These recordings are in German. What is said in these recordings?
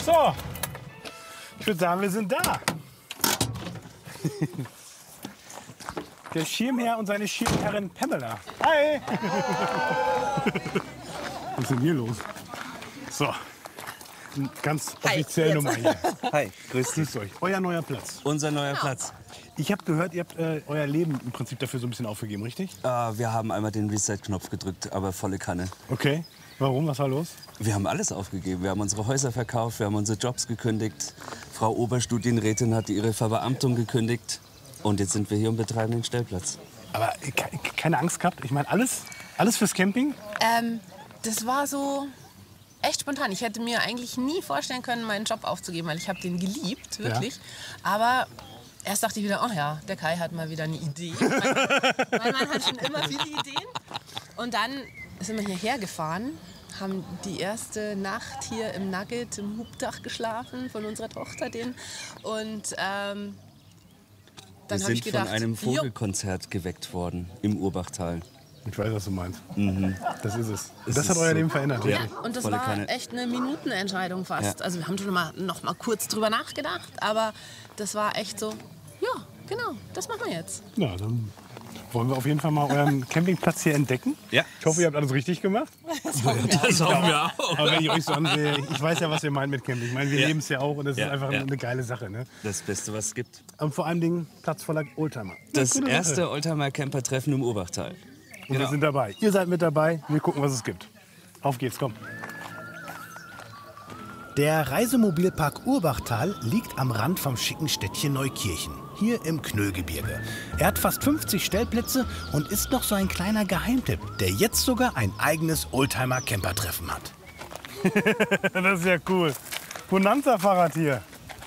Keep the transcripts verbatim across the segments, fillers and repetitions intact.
So, ich würde sagen, wir sind da. Der Schirmherr und seine Schirmherrin Pamela. Hi! Was ist denn hier los? So, ganz offiziell Nummer hier. Hi, grüß dich. Grüßt euch. Euer neuer Platz. Unser neuer Platz. Ich habe gehört, ihr habt äh, euer Leben im Prinzip dafür so ein bisschen aufgegeben, richtig? Äh, wir haben einmal den Reset-Knopf gedrückt, aber volle Kanne. Okay. Warum? Was war los? Wir haben alles aufgegeben. Wir haben unsere Häuser verkauft, wir haben unsere Jobs gekündigt. Frau Oberstudienrätin hat ihre Verbeamtung gekündigt. Und jetzt sind wir hier und betreiben den Stellplatz. Aber ke- keine Angst gehabt? Ich meine, alles, alles fürs Camping? Ähm, das war so echt spontan. Ich hätte mir eigentlich nie vorstellen können, meinen Job aufzugeben, weil ich habe den geliebt, wirklich. Ja. Aber erst dachte ich wieder, oh ja, der Kai hat mal wieder eine Idee. Mein, mein Mann hat schon immer viele Ideen. Und dann sind wir hierher gefahren, haben die erste Nacht hier im Nugget, im Hubdach geschlafen von unserer Tochter. Den. Und ähm, dann wir habe ich sind gedacht, von einem Vogelkonzert geweckt worden im Urbachtal. Ich weiß, was du meinst. Mhm. Das ist es. Es Das hat ist euer so- Leben verändert. Ja, wirklich. und das Volle war Kanne. echt eine Minutenentscheidung fast. Ja. Also wir haben schon mal, noch mal kurz drüber nachgedacht, aber das war echt so, ja, genau, das machen wir jetzt. Ja, dann wollen wir auf jeden Fall mal euren Campingplatz hier entdecken. Ja. Ich hoffe, ihr habt alles richtig gemacht. Das hoffen wir auch. Aber wenn ich euch so ansehe, ich weiß ja, was ihr meint mit Camping. Ich meine, wir Ja. leben es ja auch und das Ja, ist einfach ja. eine geile Sache. Ne? Das Beste, was es gibt. Und vor allen Dingen Platz voller Oldtimer. Das Gute Sache. erste Oldtimer-Camper-Treffen im Urbachtal. Und wir sind dabei. Ihr seid mit dabei. Wir gucken, was es gibt. Auf geht's, komm. Der Reisemobilpark Urbachtal liegt am Rand vom schicken Städtchen Neukirchen, hier im Knöllgebirge. Er hat fast fünfzig Stellplätze und ist noch so ein kleiner Geheimtipp, der jetzt sogar ein eigenes Oldtimer-Camper-Treffen hat. Das ist ja cool. Bonanza-Fahrrad hier.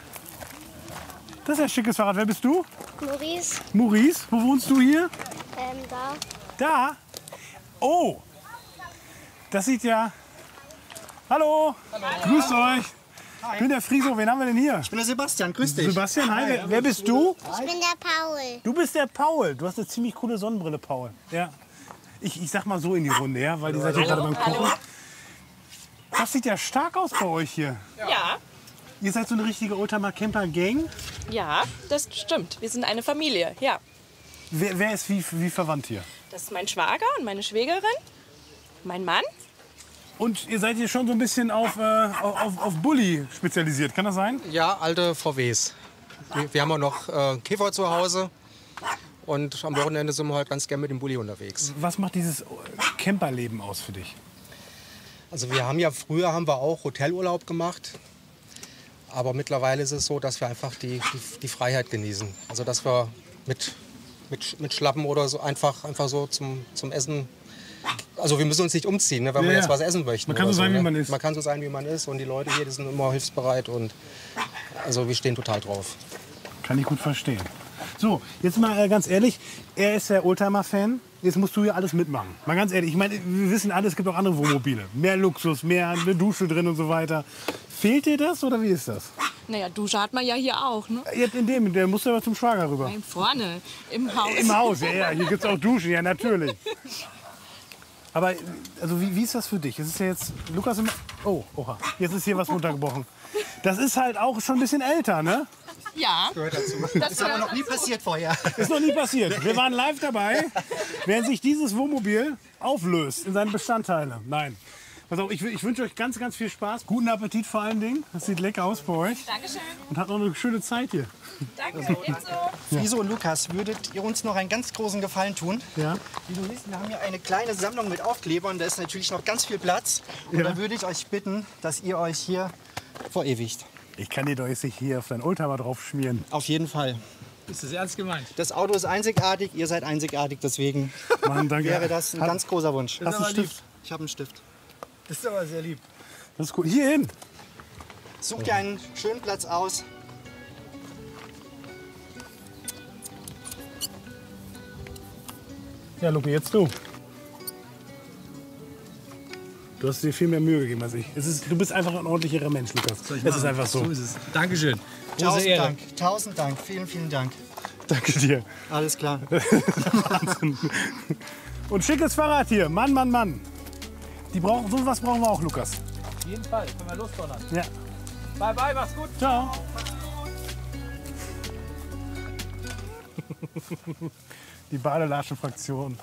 Das ist ein schickes Fahrrad. Wer bist du? Maurice, Maurice. Wo wohnst du hier? ähm, da. Da? Oh! Das sieht ja... Hallo! Grüßt euch! Ich bin der Friso. Wen haben wir denn hier? Ich bin der Sebastian, grüß dich. Sebastian, hi. Wer, wer bist du? Ich bin der Paul. Du bist der Paul. Du hast eine ziemlich coole Sonnenbrille, Paul. Ja. Ich, ich sag mal so in die Runde, ja, weil die seid hier gerade beim Kochen. Das sieht ja stark aus bei euch hier. Ja, Ihr seid so eine richtige Oldtimer-Camper-Gang. ja, das stimmt. Wir sind eine Familie, ja. Wer, wer ist wie, wie verwandt hier? Das ist mein Schwager und meine Schwägerin, mein Mann. Und ihr seid hier schon so ein bisschen auf, äh, auf, auf Bulli spezialisiert, kann das sein? Ja, alte V Ws. Wir, wir haben auch noch äh, Käfer zu Hause. Und am Wochenende sind wir halt ganz gerne mit dem Bulli unterwegs. Was macht dieses Camperleben aus für dich? Also wir haben ja früher haben wir auch Hotelurlaub gemacht. Aber mittlerweile ist es so, dass wir einfach die, die, die Freiheit genießen. Also dass wir mit, mit, mit Schlappen oder so einfach, einfach so zum, zum Essen. Also wir müssen uns nicht umziehen, ne, wenn Ja, wir ja. jetzt was essen möchten. Man kann oder so sein, ne? wie man ist. Man kann so sein, wie man ist. Und die Leute hier, die sind immer hilfsbereit. Und also wir stehen total drauf. Kann ich gut verstehen. So, jetzt mal äh, ganz ehrlich, er ist der Oldtimer-Fan. Jetzt musst du ja alles mitmachen. Mal ganz ehrlich, ich meine, wir wissen alle, es gibt auch andere Wohnmobile. Mehr Luxus, mehr eine Dusche drin und so weiter. Fehlt dir das oder wie ist das? Naja, Dusche hat man ja hier auch, ne? Jetzt in dem, der muss aber zum Schwager rüber. Nein, vorne, im Haus. Im Haus, ja, ja, hier gibt es auch Duschen, ja, natürlich. Aber also wie, wie ist das für dich? Es ist ja jetzt, Lukas, im, oh, oha, jetzt ist hier was runtergebrochen. Das ist halt auch schon ein bisschen älter, ne? Ja, Gehört dazu. das ist aber noch nie passiert vorher. Ist noch nie passiert. Wir waren live dabei, während sich dieses Wohnmobil auflöst in seine Bestandteile. Nein. Pass auf, ich, ich wünsche euch ganz, ganz viel Spaß. Guten Appetit vor allen Dingen. Das sieht lecker aus bei euch. Dankeschön. Und habt noch eine schöne Zeit hier. Danke, ebenso. Friso und Lukas, würdet ihr uns noch einen ganz großen Gefallen tun? Ja. Wie du siehst, wir haben hier eine kleine Sammlung mit Aufklebern. Da ist natürlich noch ganz viel Platz. Und Ja. da würde ich euch bitten, dass ihr euch hier verewigt. Ich kann dir doch jetzt nicht hier auf deinen Oldtimer drauf schmieren. Auf jeden Fall. Ist das ernst gemeint? Das Auto ist einzigartig, ihr seid einzigartig. Deswegen Mann, danke. wäre das ein Hat- ganz großer Wunsch. Hast du einen Stift? Ich habe einen Stift. Das ist aber sehr lieb. Das ist gut. Hier hin. Such dir einen schönen Platz aus. Ja, Luki, jetzt du. Du hast dir viel mehr Mühe gegeben als ich. Es ist, du bist einfach ein ordentlicherer Mensch, Lukas. Es ist einfach so. So ist es. Dankeschön. Große Tausend Ehre. Dank. Tausend Dank. Vielen, vielen Dank. Danke dir. Alles klar. Wahnsinn. Und schickes Fahrrad hier. Mann, Mann, Mann. Die brauchen, so was brauchen wir auch, Lukas. Auf jeden Fall. Können wir losdonnern. Ja. Bye, bye, mach's gut. Ciao. Die Badelaschen-Fraktion.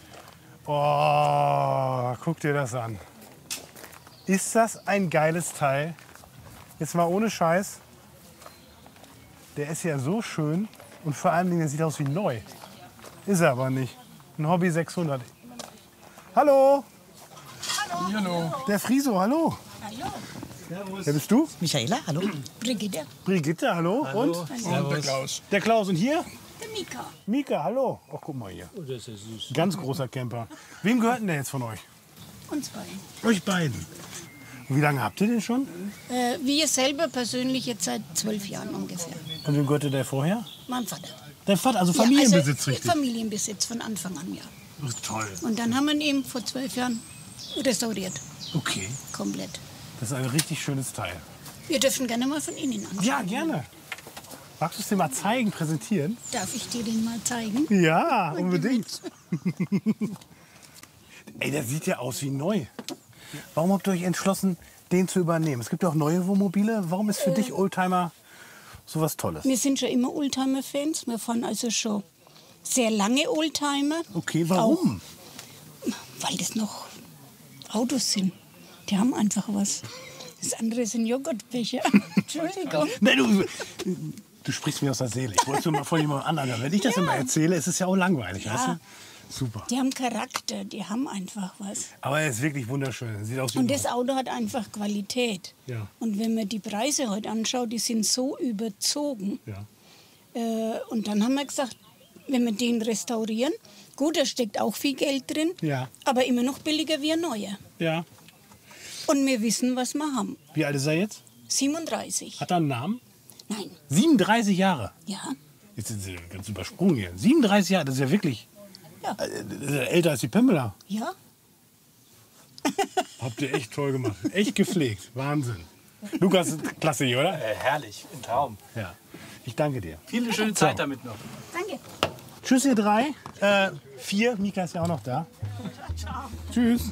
Oh, guck dir das an. Ist das ein geiles Teil? Jetzt mal ohne Scheiß. Der ist ja so schön und vor allem der sieht aus wie neu. Ist er aber nicht. Ein Hobby sechshundert. Hallo. Hallo. Hallo. Der Friso, hallo. Hallo. Wer bist du? Michaela, hallo. Brigitte. Brigitte, hallo. Hallo. Und? Und der Klaus. Der Klaus. Und hier? Der Mika. Mika, hallo. Ach, guck mal hier. Oh, das ist süß. Ganz großer Camper. Wem gehört denn der jetzt von euch? Uns beiden. Euch beiden. Und wie lange habt ihr den schon? Äh, wir selber persönlich jetzt seit zwölf Jahren ungefähr. Und wem gehörte der vorher? Mein Vater. Dein Vater, also Familienbesitz, ja, also richtig? Familienbesitz von Anfang an, ja. Das ist toll. Und dann haben wir ihn eben vor zwölf Jahren restauriert. Okay. Komplett. Das ist ein richtig schönes Teil. Wir dürfen gerne mal von Ihnen anschauen. Ja, gerne. Magst du es dir mal zeigen, präsentieren? Darf ich dir den mal zeigen? Ja, unbedingt. Ey, der sieht ja aus wie neu. Warum habt ihr euch entschlossen, den zu übernehmen? Es gibt ja auch neue Wohnmobile. Warum ist für Äh. dich Oldtimer sowas Tolles? Wir sind schon immer Oldtimer-Fans. Wir fahren also schon sehr lange Oldtimer. Okay, warum? Auch, weil das noch Autos sind. Die haben einfach was. Das andere sind Joghurtbecher. Entschuldigung. Nein, du, du sprichst mir aus der Seele. Ich wollte mal von jemand anderem hören. Wenn ich das Ja. immer erzähle, ist es ja auch langweilig. Ja. Weißt du? Super. Die haben Charakter, die haben einfach was. Aber er ist wirklich wunderschön. Sieht aus wie Und neu. das Auto hat einfach Qualität. Ja. Und wenn man die Preise heute anschaut, die sind so überzogen. Ja. Äh, und dann haben wir gesagt, wenn wir den restaurieren, gut, da steckt auch viel Geld drin, Ja. aber immer noch billiger wie ein neuer. Ja. Und wir wissen, was wir haben. Wie alt ist er jetzt? siebenunddreißig. Hat er einen Namen? Nein. siebenunddreißig Jahre. Ja. Jetzt sind Sie ganz übersprungen hier. siebenunddreißig Jahre, das ist ja wirklich Ja. äh, das ist ja älter als die Pamela. Ja. Habt ihr echt toll gemacht. Echt gepflegt. Wahnsinn. Lukas, klasse hier, oder? Äh, herrlich, ein Traum. Ja. Ich danke dir. Viele schöne Zeit damit noch. Danke. Tschüss, ihr drei. Äh, vier. Mika ist ja auch noch da. Ciao. Tschüss.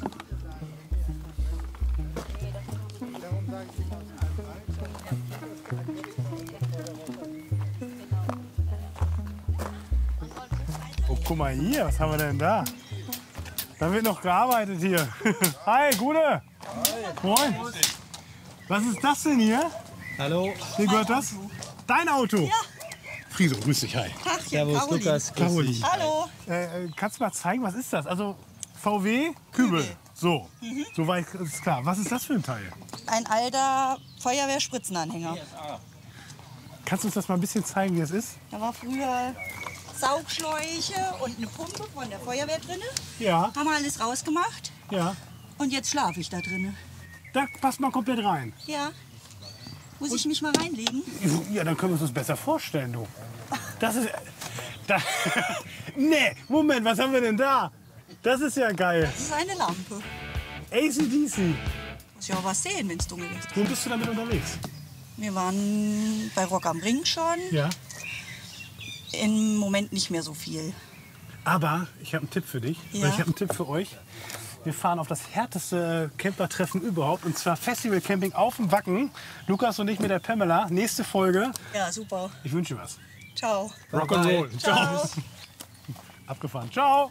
Oh, guck mal hier, was haben wir denn da? Da wird noch gearbeitet hier. Hi, Gute. Moin. Was ist das denn hier? Hallo. Wie gehört das? Dein Auto? Ja. Friso, grüß dich, hi. Tachchen, Servus, Caroline. Lukas. grüß Caroline. dich. Hallo. Äh, äh, kannst du mal zeigen, was ist das? Also V W Kübel. So, so weit ist klar. Was ist das für ein Teil? Ein alter Feuerwehrspritzenanhänger. Kannst du uns das mal ein bisschen zeigen, wie es ist? Da war früher Saugschläuche und eine Pumpe von der Feuerwehr drin. Ja, Haben wir alles rausgemacht ja. und jetzt schlafe ich da drin. Da passt man komplett rein. Ja. Muss ich mich mal reinlegen? Ja, dann können wir uns das besser vorstellen, du. Das ist... Da, nee, Moment, was haben wir denn da? Das ist ja geil. Das ist eine Lampe. A C D C. Muss ja auch was sehen, wenn es dunkel ist. Wo bist du damit unterwegs? Wir waren bei Rock am Ring schon. Ja. Im Moment nicht mehr so viel. Aber ich habe einen Tipp für dich. Ja. Oder ich habe einen Tipp für euch. Wir fahren auf das härteste Campertreffen überhaupt. Und zwar Festival Camping auf dem Wacken. Lukas und ich mit der Pamela. Nächste Folge. Ja, super. Ich wünsche dir was. Ciao. Rock and Roll. Ciao. Abgefahren. Ciao.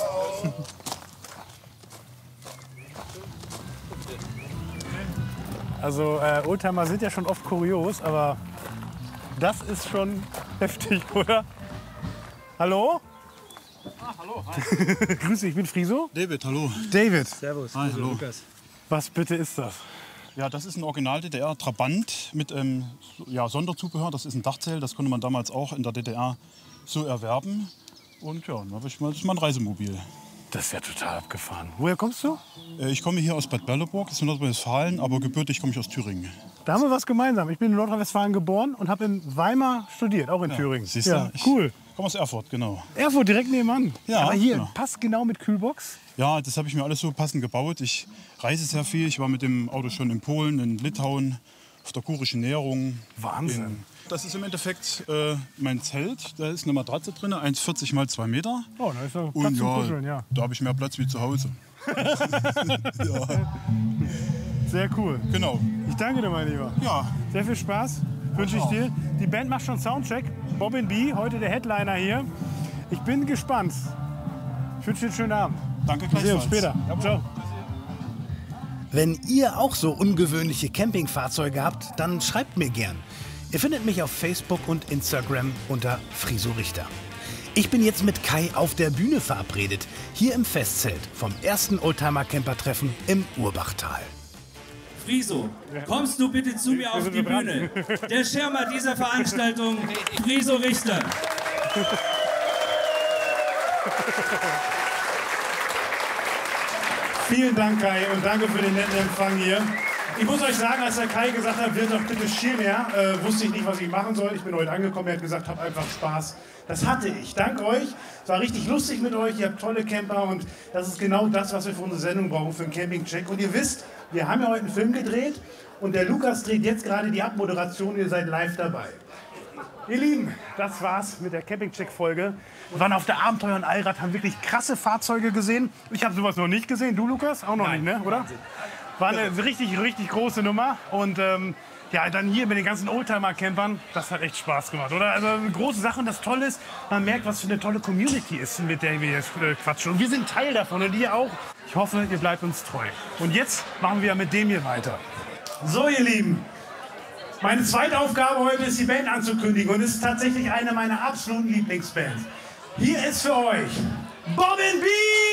Also äh, Oldtimer sind ja schon oft kurios, aber das ist schon heftig, oder? Hallo? Ah, hallo. Grüß dich, ich bin Friso. David, hallo. David. Servus, Hi, Grüße, hallo. Lukas. Was bitte ist das? Ja, das ist ein Original-D D R-Trabant mit ähm, ja, Sonderzubehör. Das ist ein Dachzelt, das konnte man damals auch in der D D R so erwerben. Und ja, dann habe ich mal, das ist mal ein Reisemobil. Das ist ja total abgefahren. Woher kommst du? Äh, ich komme hier aus Bad Berleburg, das ist in Nordrhein-Westfalen, aber gebürtig komme ich aus Thüringen. Da haben wir was gemeinsam. Ich bin in Nordrhein-Westfalen geboren und habe in Weimar studiert, auch in Ja, Thüringen. siehst du? Ja, Ich cool. komme aus Erfurt, genau. Erfurt direkt nebenan. Ja, Aber hier genau. passt genau mit Kühlbox. Ja, das habe ich mir alles so passend gebaut. Ich reise sehr viel. Ich war mit dem Auto schon in Polen, in Litauen, auf der kurischen Näherung. Wahnsinn. In, das ist im Endeffekt äh, mein Zelt. Da ist eine Matratze drin, eins Komma vierzig mal zwei Meter. Oh, da ist ja Und Platz zum ja, Kuscheln, ja. da habe ich mehr Platz wie zu Hause. ja. Sehr cool. Genau. Ich danke dir, mein Lieber. Ja. Sehr viel Spaß wünsche ich dir. Die Band macht schon Soundcheck. Bobbin B, heute der Headliner hier. Ich bin gespannt. Ich wünsche dir einen schönen Abend. Danke Wir sehen uns gleichfalls. später. Ciao. Wenn ihr auch so ungewöhnliche Campingfahrzeuge habt, dann schreibt mir gern. Ihr findet mich auf Facebook und Instagram unter Friso Richter. Ich bin jetzt mit Kai auf der Bühne verabredet, hier im Festzelt vom ersten Oldtimer-Camper-Treffen im Urbachtal. Friso, kommst du bitte zu mir auf die Bühne? Der Schirmer dieser Veranstaltung, Friso Richter. Vielen Dank, Kai, und danke für den netten Empfang hier. Ich muss euch sagen, als der Kai gesagt hat, wird doch bitte Schirmherr, äh, wusste ich nicht, was ich machen soll. Ich bin heute angekommen, er hat gesagt, hab einfach Spaß. Das hatte ich. Dank euch. Es war richtig lustig mit euch. Ihr habt tolle Camper und das ist genau das, was wir für unsere Sendung brauchen, für einen Campingcheck. Und ihr wisst, wir haben ja heute einen Film gedreht und der Lukas dreht jetzt gerade die Abmoderation. Ihr seid live dabei. Ihr Lieben, das war's mit der Campingcheck-Folge. Wir waren auf der Abenteuer und Allrad, haben wirklich krasse Fahrzeuge gesehen. Ich habe sowas noch nicht gesehen. Du, Lukas? Auch noch Nein, nicht, ne? Oder? Wahnsinn. War eine richtig, richtig große Nummer. Und ähm, ja, dann hier mit den ganzen Oldtimer-Campern, das hat echt Spaß gemacht, oder? Also eine große Sache und das Tolle ist, man merkt, was für eine tolle Community ist, mit der wir jetzt äh, quatschen. Und wir sind Teil davon und ihr auch. Ich hoffe, ihr bleibt uns treu. Und jetzt machen wir mit dem hier weiter. So, ihr Lieben. Meine zweite Aufgabe heute ist, die Band anzukündigen. Und es ist tatsächlich eine meiner absoluten Lieblingsbands. Hier ist für euch Bobbin B!